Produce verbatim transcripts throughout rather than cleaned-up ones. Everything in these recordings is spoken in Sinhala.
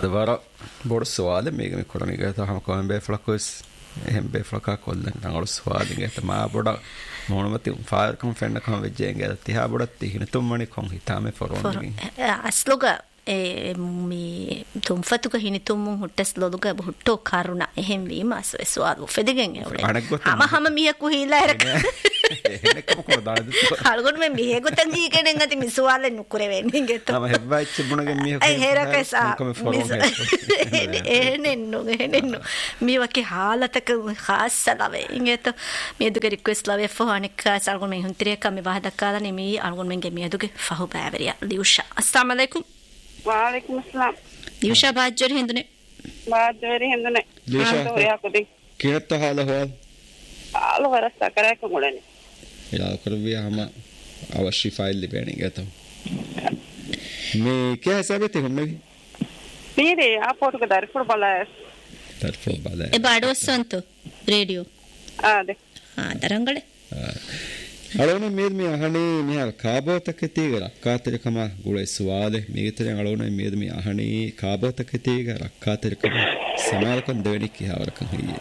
det var både svalet mig med koroniga ta ham kom be flakus hem be flaka kollen angol swalinge ta ma boda monumati fire kom fenna kom vejenge tiha boda tihin tummani kon hitame foronigi asloga mi tumfatuka hini tummun huttas loduga hutto karuna ehem wima so swalu fedigen evle hama hama miya ku hila erak enekam ko daladu algon me mihe gotan ji kenen ati mi swale nukure venin geto ama hebba ichi bunage mihe ai heraka sa enenno enenno mi wake halataka khas salave ingeto mi duge request lave fo anika algon me huntriya kam me wahadakala ne mi algon men ge mi duge fahu baveriya liusha assalamu alaikum वालेकुम अस्सलाम दिवशा बाजर हिंदने बाजर हिंदने दिवशा तो या को देख किरत हाल हो हाल वरस्ता करे को मुड़ने या कर भी हम अवश्य फाइल लिपेंगे तो मैं क्या हिसाब है तुम में मेरे आप फोटो का दर फुटबॉल है दर फुटबॉल है ए बाडो संतो रेडियो आ दे हां दरंगले alone med mi ahani mi hal kaabota ketiga rakkatere kama gule suwale migitare alone med mi ahani kaabota ketiga rakkatere kama samalkan devani ki havarakan hiye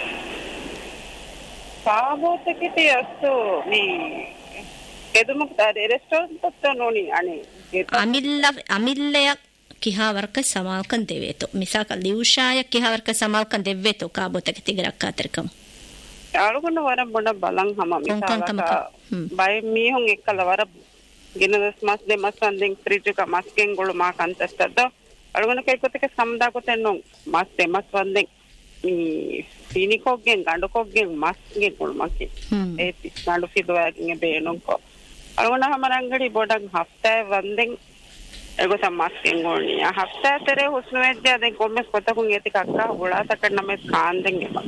kaabota ketiga astu mi edumuk tare restaurant tatta noni ane amilla amillaya ki havarka samalkan deveto misaka liushaya ki havarka samalkan deveto kaabota ketiga rakkatere kama alugonna waram bonda balang hama misala bay mi hon ekkala wara genas mas de mas andeng fridge ka mas ken golu ma kantastadda alugonna kekoteke samda kotenno mas de mas andeng mi sini koggen gandu koggen mas gen golu makke e gandu fiduwa gen beenon ko alugonna hamarangadi bodak hafta wandeng ego samas ken golni a hafta tere husnu edja den komme kotakun eti kakka bola sakanna me khandeng eba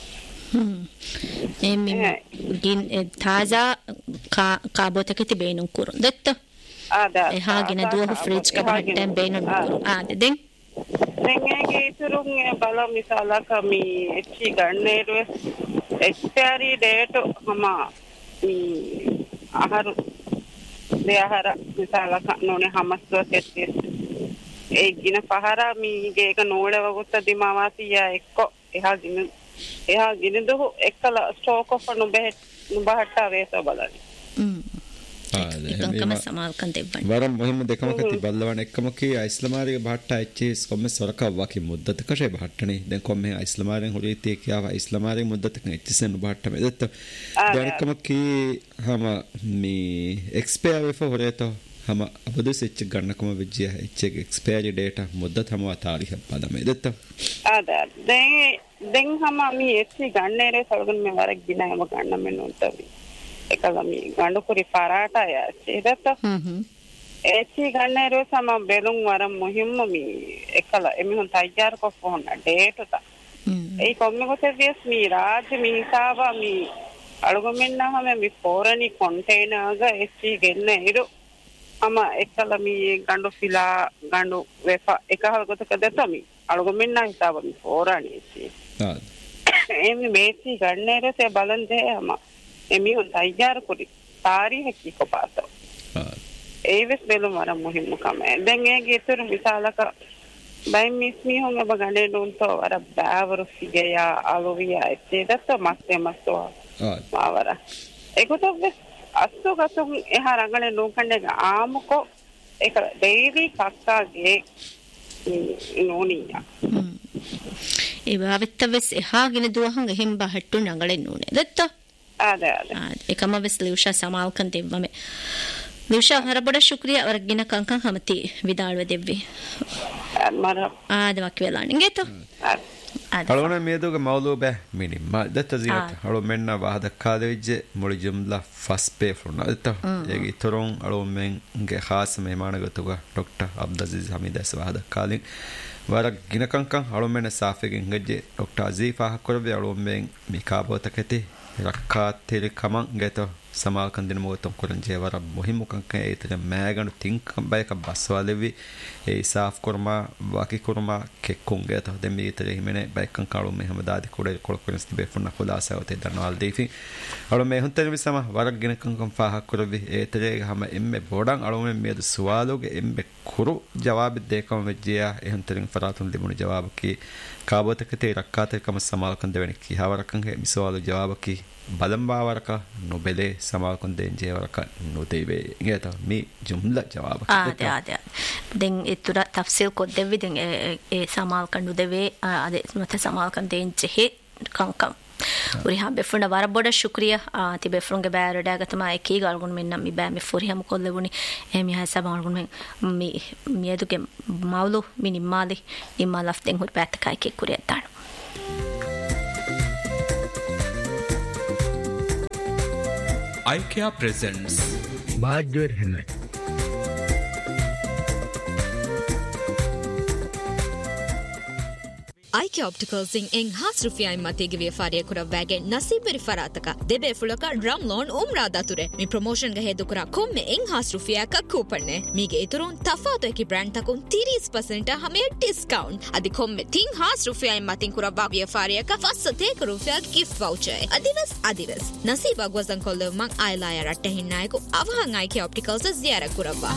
emi gin taza ka kaabota kiti beenun kurun detta ada e hagina duwa fridge ka batten beenun kurun ada den denge turun e bala misala kami echi ganneru expiry date hama mi aharu de ahara misala none hamasdo setti e gina pahara mi geka nolewa gutta dimawasiya ekko eha gina එහා ගිනිදු එක්කල ස්ටෝක් ඔෆ් නුඹ නුඹහට වේසෝ බලන්න එකම සමාල්කන් දෙවන්න වරම් මොහිම දෙකම කති බල්ලවන එක්කම කී ඉස්ලාමාරිය බහට්ට එච්චිස් කොම්මේ සරකව වකි මුද්දත කෂේ බහට්ටනේ දැන් කොම්මේ ඉස්ලාමාරියෙන් හොරිතේ කියාව ඉස්ලාමාරිය මුද්දත එච්චිසෙන් බහට්ට මෙදත්ත දැන් එක්කම කී හම මේ එක්ස්පයර් වෙෆෝ හොරේතෝ हम अब सेच गणकम विजय इच्छे एक्सपायरी डेट मुद्दत हम तारीख पद में देता आदा दे दें हम मी एसी गणने रे सलगन में वरक बिना हम गणना में नोतवी एकला मी गंडो पुरी पराठा या छेदत हम्म एसी गणने रे सम बेलुंग वरम मुहिम मी एकला एमी हन तैयार को फोन डेट ता ए कोम्मे को सेवियस मी राज मी सावा मी अळगमेन्ना हम मी फोरनी कंटेनर गा AC गेन्ने इरो ama ekala mi gandu fila gandu wefa ekahal gotaka detami algomenna hisaba mi forani esi ha emi meti gannere se balande ama emi on tayyar kuri tarikh ki ko pato ha eves belu mara muhim kame den ege itur misalaka bay mismi hon aba gane don to ara bavaru figeya alovia ete datta maste masto ha mawara ekoto අස්සෝ ගසුන් එහා රංගනේ නෝකණ්ඩේ ආමකෝ ඒක දෙවි කක්කාගේ නෝනියා ඒ භාවිතවස් එහාගෙන දුවහන් එහෙම් බහට්ටු නංගලේ නෝනේ දත්ත ආද ආද එකම වෙස් ලියුෂා සමාල්කන් දෙවමෙ ලියුෂා හරබඩ ශුක්‍රියා වර්ගින කංකන් හමති විදාල්ව දෙව්වේ මර ආද වක් වෙලා නිගෙත halone meeduga mawlube mini ma detta zinat halo menna wahada kaadevije moli jumla fast pay frona detta egi toron halo men ge khas mehmana gatuga dr abdaziz hamidas wahada kalin warak ginakankan halo men safegen gejje dr azifa hakorbe halo men mikabo takete rakka tele kaman geto සමාල් කන්දින මොගතම් කරන් ජේවර මුහිමුකම් කේ ඒතර මෑගණු තින්කම් බයක බස්වාලෙවි ඒ ඉසාෆ් කරමා වාකි කරමා කෙක්කුන්ගේ තහ දෙමි ඒතර හිමනේ බයිකන් කාලු මේ හැමදාදි කුඩේ කොලකොනස් තිබේ ෆුන්න කොලාසවතේ දනවල් දෙෆි අලු මේ හුන්තර විසම වරක් ගෙනකම් ෆාහක් කරවි ඒතරේ හැම එම්මේ බොඩන් අලු මේ මේද සුවාලෝගේ එම්බේ කුරු ජවාබ දෙකම වෙජ්ජියා එහන්තරින් ෆරාතුන් දෙමුණු ජවාබ කි කාබෝතකතේ රක්කාතේ කම සමාල් කන් දෙවෙනි කි හවරකන් හෙ මිසවාලු ජවාබ කි බලම්බාවරක නොබෙලේ සමාල් කන් දෙන් ජේවරක නොතේවේ ඉගේත මේ ජුම්ලා ජවාබ ආ ආ දෙන් ඉතුර තෆ්සීල් කො දෙවි දෙන් ඒ සමාල් කන් නුදෙවේ අද මත සමාල් කන් දෙන් ජෙහෙ කංකම් උරිහා බෙෆුණ වර බොඩ ශුක්‍රිය ති බෙෆුන්ගේ බෑරඩා ගතම එකී ගල්ගුණ මෙන්න මි බෑ මි ෆොරිහම කොල්ලෙවුනි එමි හසබ ගල්ගුණ මෙන් මි මියදුගේ මවුලු මි නිම්මාලි නිම්මා ලෆ්තෙන් හුර් පැත්තකයි කේ කුරිය තාන IKEA presents Bajwer Henry IKEA Opticals in eng has rufiai matege vefariya kura wage nasiberi farataka debe fulaka drum loan umra dature mi promotion ga hedu kura komme eng has rufiya ka coupon ne mige iturun tafato eki brand takun thirty percent hame discount adi komme ting has rufiai matin kura ba vefariya ka fassate ka rufiya gift voucher adives adives nasiba gwazan kolle man ailaya ratte hinnayiku avahan IKEA Opticals ziyara kuraba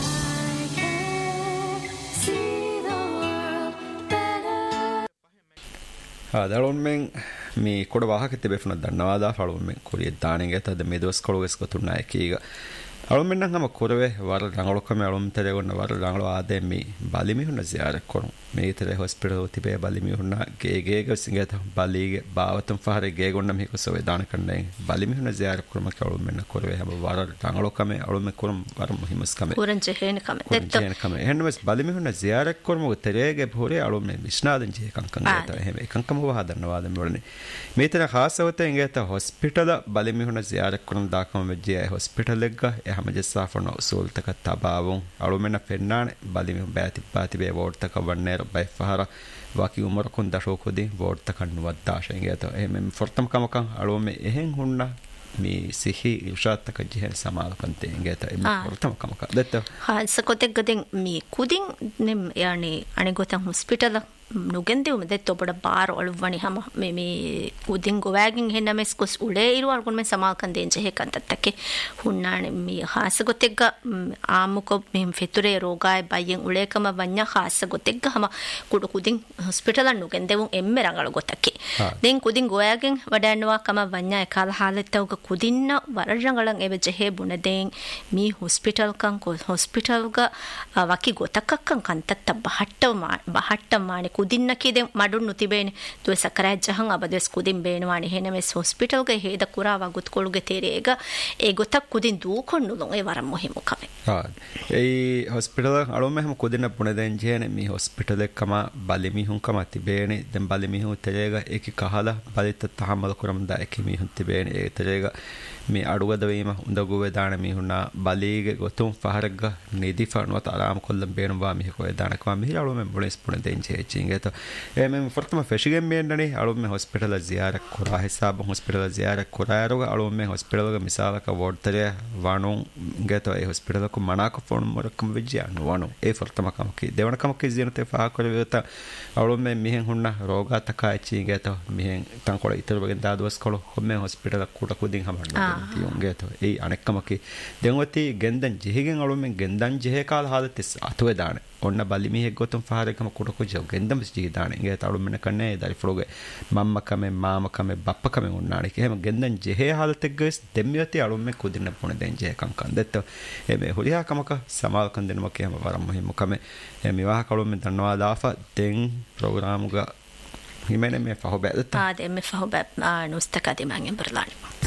දරුවන් මෙන් මේ කොට වාහක තිබෙන්න දන්නවාදා ෆලුන් මෙන් කුරිය දාණෙන් ගත ද මේ දවස් කලොස් කොතුනා එකීග අලුන් මෙන් නම් කොරවේ වර රංගලො කම අලුන් තරේ ගොන්න වර රංගලො ආදේ මේ බලිමි හුන ziyaret කොරු මේ තරේ හොස්පිටල් තිබේ බලිමි හුන ගේ ගේ ගේ සිංගත බලිගේ බාවතම් ෆහරේ ගේ ගොන්න මේක සොවේ දාන කන්නේ බලිමි හුන ziyaret කොරම කලුන් මෙන් කොරවේ හැම වර රංගලො කම අලුන් මෙන් කොරම වර මුහිමස් කම පුරන් ජෙහෙන කම දෙත්ත ජෙහෙන කම එහෙන්නමස් බලිමි හුන ziyaret කොරම තරේගේ භෝරේ අලුන් මෙන් විශ්නාදන් ජේ කංකං ගත එහෙම එකංකම වහ දන්නවාද මෙවලනේ මේ තර ખાસවතෙන් ගත හොස්පිටල් බලිමි හුන ziyaret කොරම දාකම වෙජ්ජේ හොස්පිටල් එක එහම ජස්සාෆන උසූල් තක තබාවුන් අලුමෙන පෙන්නානේ බලිමි බෑති පාති බේ වෝඩ් තක වන්නේ බයි ෆහර වාකි උමර කොන් දශෝ කොදී වෝඩ් තක නුවද්දාෂෙන් ගත එහෙම ෆොර්තම් කමකන් අලුමෙ එහෙන් හුන්නා මේ සිහි ඉෂාත් තක ජෙහෙන් සමාල කන්තේ ගත එහෙම ෆොර්තම් කමක දත්ත හාල්ස කොතෙක් ගදෙන් මේ කුදින් නෙම් යන්නේ අනිගොතන් හොස්පිටල් නුගෙන්දෙ උම දෙත් ඔබඩ බාර ඔළුවනි හැම මේ මේ කුදින් ගොවෑගින් හෙන්නමස් කොස් උලේ ඉරු අල්ගොන් මේ සමාල් කන්දෙන් ජෙහෙ කන්තත්තකේ හුන්නානේ මේ හාස කොතෙක් ආමුක මේ ෆෙතුරේ රෝගාය බයෙන් උලේකම වඤ්ඤා හාස කොතෙක් හැම කුඩ කුදින් හොස්පිටල් නුගෙන්දෙ උන් එම්මෙ රංගල ගොතකේ දෙන් කුදින් ගොවෑගින් වඩන්නවා කම වඤ්ඤා එකල හාලෙත්තවක කුදින්න වර රංගලන් එබ ජෙහෙ බුන දෙන් මේ හොස්පිටල් කන් කො හොස්පිටල් ಗ වකි ගොතකක්කන් කන්තත්ත බහට්ටව බහට්ටම මානේ කුදින්න කීදෙන් මඩුන් නුතිබේනේ දුව සකරෑ ජහන් අබදස් කුදින් බේනවානේ හෙනමස් හොස්පිටල් ගේ හේද කුරාවා ගුත් කොළුගේ තේරේග ඒ ගොතක් කුදින් දූ කොන්නුලොන් ඒ වරම් මොහිමු කමේ හා ඒ හොස්පිටල් අලොම මෙහෙම කුදින්න පුනේ දැන් ජේනේ මේ හොස්පිටල් එකම බලිමි හුන් කම තිබේනේ දැන් බලිමි හුන් තේරේග ඒකි කහලා බලිත තහමල කුරම් දා ඒකි මි හුන් තිබේනේ ඒ තේරේග මේ අඩුවද වීම උඳගුවේ දාන මිහුණා බලීගේ ගොතුම් ෆහරග්ග නිදිෆණවත් ආරාම කොල්ලම් බේනවා මිහකෝ දානකවා මිහි අලුම බොලස් Punna දෙන්චේ චින්ගේත එමෙ ෆර්තම ෆෙෂිගෙන් බේන්නනේ අලුම hospital ziyaret කුරා හිසාබ hospital ziyaret කුරාරෝග අලුම හොස්පිටල්ග මිසාලක වෝඩ්තරය වණු ගේතෝ ඒ හොස්පිටල්ක මනාක ෆෝන් මොරකම විජ්ජාන වණු ඒ ෆර්තම කමකි දෙවන කමකි ජීනතේ ෆා කරවෙත අලුම මිහෙන් හුන්න රෝගාතකා චින්ගේතෝ මිහෙන් තංකොල ඉතර වගේ දාදවස් කොළ කොම්මේ හොස්පිටල් කුඩ කුදින් හමන්න තියුන්ගේතෝ ඒ අනෙක්කමකි දෙන්වති ගෙන්දන් ජෙහිගෙන් අලුමෙන් ගෙන්දන් ජෙහෙ කාල හාලතිස් අතුවේ දාන ඔන්න බලිමිහෙක් ගොතුම් ෆහරකම කුඩ කුජෝ ගෙන්දම් ජෙහි දාන ගේ තලුමෙන කන්නේ දරි ෆ්ලෝගේ මම්ම කමෙ මාම කමෙ බප්ප කමෙ උන්නානේ එහෙම ගෙන්දන් ජෙහෙ හාලතෙක් ගස් දෙම්මියති අලුමෙන් කුදින්න පොණ දෙන් ජෙහෙ කංකන් දෙත්තෝ එමෙ හොලියා කමක සමාල් කන් දෙනම කියම වරම් මොහිම කමෙ එමෙ වාහ කලුමෙන් දන්නවා දාෆා දෙන් ප්‍රෝග්‍රෑම් ගා හිමෙනේ මේ ෆහොබැ දත්තා ආ දෙමෙ ෆහොබැ නුස්තකදී මං එම්බරලානි